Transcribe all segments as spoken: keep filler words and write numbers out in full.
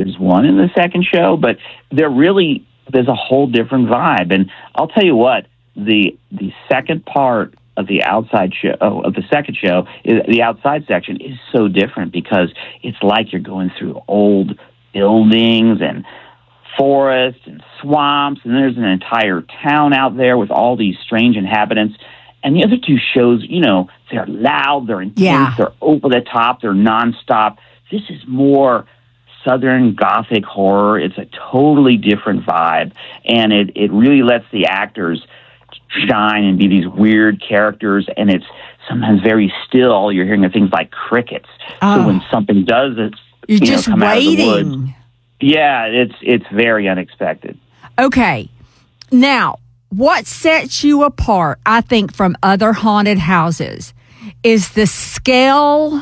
there's one in the second show, but they're really, there's a whole different vibe. And I'll tell you what, the the second part of the outside show, of the second show, is, the outside section is so different because it's like you're going through old buildings and forests and swamps, and there's an entire town out there with all these strange inhabitants. And the other two shows, you know, they're loud, they're intense, yeah. they're over the top, they're nonstop. This is more Southern Gothic horror. It's a totally different vibe, and it, it really lets the actors shine and be these weird characters, and it's sometimes very still. You're hearing things like crickets. Oh. So when something does, it's You're you just know, come waiting. out of the woods. Yeah, it's it's very unexpected. Okay. Now, what sets you apart, I think, from other haunted houses is the scale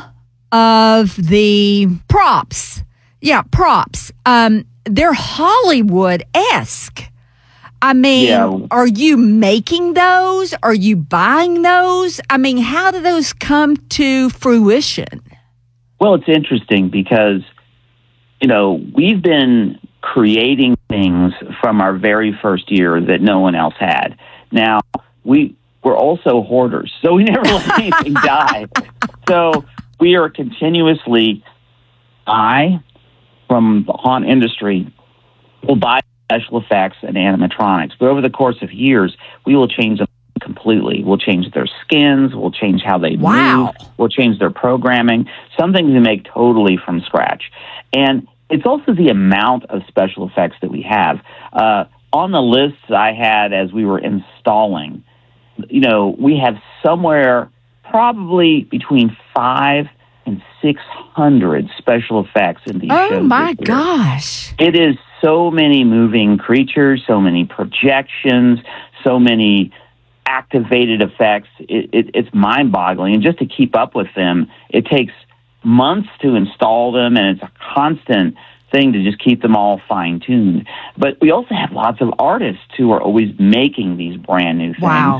of the props. Yeah, props. Um, they're Hollywood-esque. I mean, Yeah. Are you making those? Are you buying those? I mean, how do those come to fruition? Well, it's interesting because, you know, we've been creating things from our very first year that no one else had. Now, we, we're also hoarders, so we never let anything die. So we are continuously buy from the haunt industry. We'll buy special effects and animatronics, but over the course of years, we will change them completely. We'll change their skins. We'll change how they Wow. move. We'll change their programming. Some things we make totally from scratch. And it's also the amount of special effects that we have. Uh, on the lists I had as we were installing, you know, we have somewhere probably between five and six hundred special effects in these shows. Oh, my this year. gosh. It is so many moving creatures, so many projections, so many activated effects. It, it, it's mind-boggling. And just to keep up with them, it takes months to install them, and it's a constant thing to just keep them all fine-tuned. But we also have lots of artists who are always making these brand new things. Wow.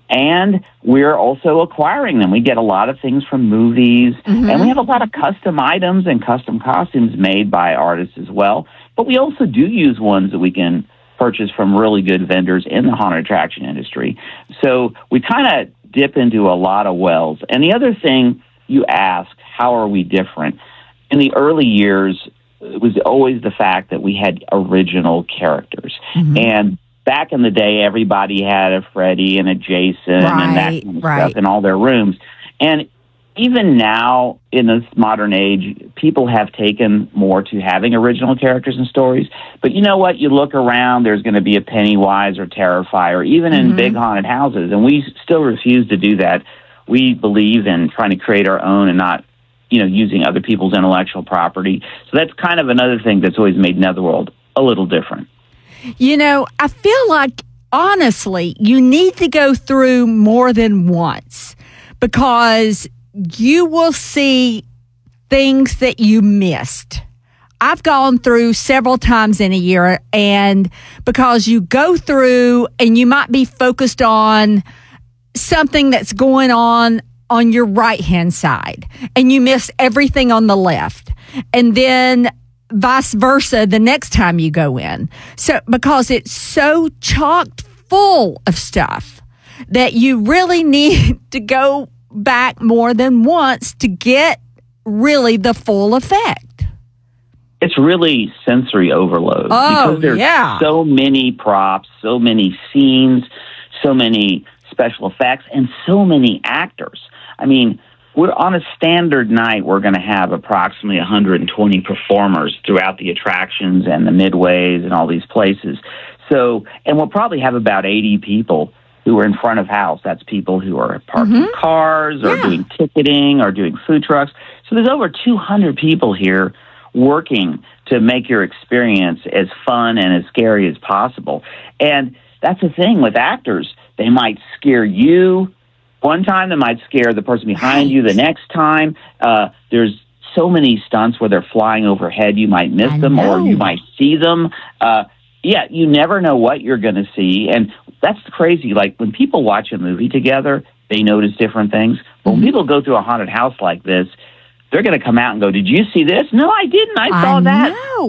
And we're also acquiring them. We get a lot of things from movies, Mm-hmm. and we have a lot of custom items and custom costumes made by artists as well. But we also do use ones that we can purchase from really good vendors in the haunted attraction industry. So we kind of dip into a lot of wells. And the other thing you ask, how are we different? In the early years, it was always the fact that we had original characters. Mm-hmm. And back in the day, everybody had a Freddy and a Jason and that Right, kind of right. stuff in all their rooms. And even now, in this modern age, people have taken more to having original characters and stories. But you know what? You look around, there's going to be a Pennywise or Terrifier, even in Mm-hmm. big haunted houses. And we still refuse to do that. We believe in trying to create our own and not, you know, using other people's intellectual property. So that's kind of another thing that's always made Netherworld a little different. You know, I feel like, honestly, you need to go through more than once because you will see things that you missed. I've gone through several times in a year, and because you go through and you might be focused on something that's going on on your right-hand side, and you miss everything on the left. And then vice versa the next time you go in. So because it's so chocked full of stuff that you really need to go back more than once to get really the full effect. It's really sensory overload. Oh, because there's yeah. so many props, so many scenes, so many special effects, and so many actors. I mean, we're on a standard night, we're going to have approximately one hundred twenty performers throughout the attractions and the midways and all these places. So, and we'll probably have about eighty people who are in front of house. That's people who are parking Mm-hmm. cars or Yeah. doing ticketing or doing food trucks. So there's over two hundred people here working to make your experience as fun and as scary as possible. And that's the thing with actors. They might scare you one time, they might scare the person behind you the next time. Uh, there's so many stunts where they're flying overhead. You might miss I them or know. you might see them. Uh, yeah, you never know what you're going to see. And that's crazy. Like when people watch a movie together, they notice different things. But when people go through a haunted house like this, they're going to come out and go, "Did you see this?" "No, I didn't. I saw I that." know.